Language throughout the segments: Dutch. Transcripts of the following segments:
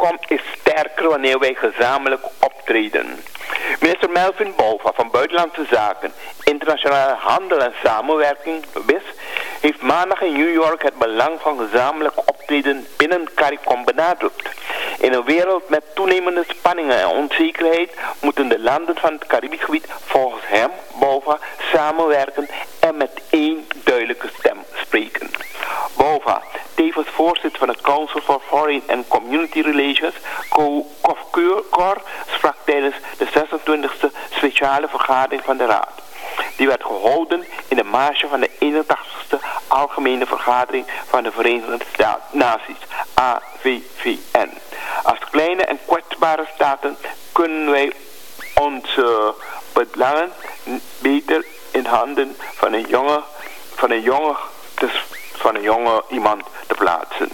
CARICOM is sterker wanneer wij gezamenlijk optreden. Minister Melvin Bouva van Buitenlandse Zaken, Internationale Handel en Samenwerking, WIS, heeft maandag in New York het belang van gezamenlijk optreden binnen CARICOM benadrukt. In een wereld met toenemende spanningen en onzekerheid moeten de landen van het Caribisch gebied volgens hem, Bouva, samenwerken en met één duidelijke stem spreken. Bouva, tevens voorzitter van de Council for Foreign and Community Relations, COFCOR, sprak tijdens de 26e speciale vergadering van de Raad. Die werd gehouden in de marge van de 81e Algemene Vergadering van de Verenigde Naties, AVVN. Als kleine en kwetsbare staten kunnen wij onze belangen beter in handen van een jonge iemand te plaatsen.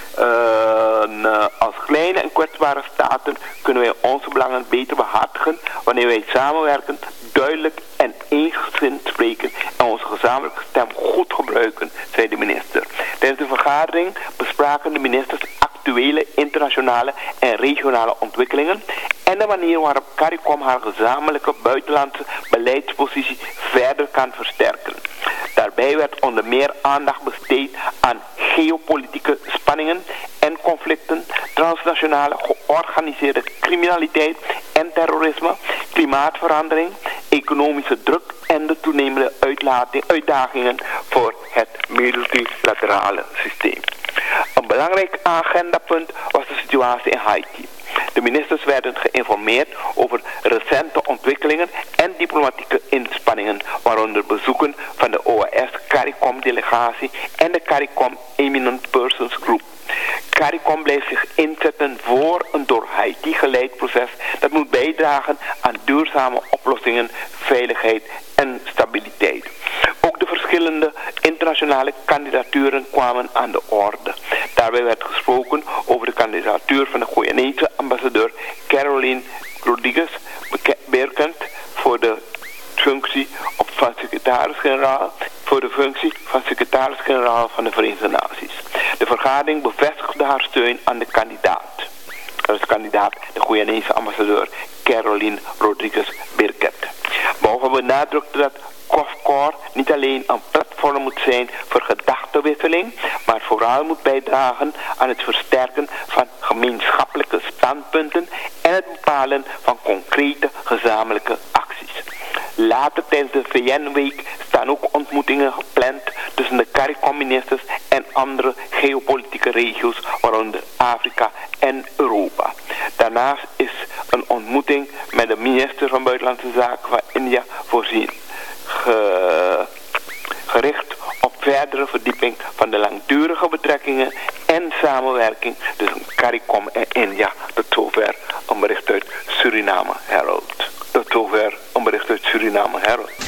Als kleine en kwetsbare staten kunnen wij onze belangen beter behartigen wanneer wij samenwerken, duidelijk en eensgezind spreken en onze gezamenlijke stem goed gebruiken, zei de minister. Tijdens de vergadering bespraken de ministers actuele internationale en regionale ontwikkelingen en de manier waarop CARICOM haar gezamenlijke buitenlandse beleidspositie verder kan versterken. Daarbij werd onder meer aandacht besteed aan geopolitieke spanningen en conflicten, transnationale georganiseerde criminaliteit en terrorisme, klimaatverandering, economische druk en de toenemende uitdagingen voor het multilaterale systeem. Een belangrijk agendapunt was de situatie in Haiti. De ministers werden geïnformeerd over recente ontwikkelingen en diplomatieke inspanningen, waaronder bezoeken van de OAS-CARICOM-delegatie en de CARICOM Eminent Persons Group. CARICOM blijft zich inzetten voor een door Haiti geleid proces dat moet bijdragen aan duurzame oplossingen, veiligheid en stabiliteit. Ook de verschillende internationale kandidaturen kwamen aan de orde. Daarbij werd gesproken over de kandidatuur van de Guyanese ambassadeur Caroline Rodriguez, bekend voor de functie van secretaris-generaal van de Verenigde Naties. De vergadering bevestigde haar steun aan de kandidaat. Dat is de kandidaat, de Guyanese ambassadeur Caroline Rodriguez Birket. Bouva benadrukte dat COFCOR niet alleen een platform moet zijn voor gedachtenwisseling, maar vooral moet bijdragen aan het versterken van gemeenschappelijke standpunten en het bepalen van concrete gezamenlijke acties. Later tijdens de VN-week staan ook ontmoetingen gepland tussen de CARICOM-ministers en andere geopolitieke regio's, waaronder Afrika en Europa. Daarnaast is een ontmoeting met de minister van Buitenlandse Zaken van India voorzien, gericht op verdere verdieping van de langdurige betrekkingen en samenwerking tussen CARICOM en India. Tot zover een bericht uit Suriname Herald.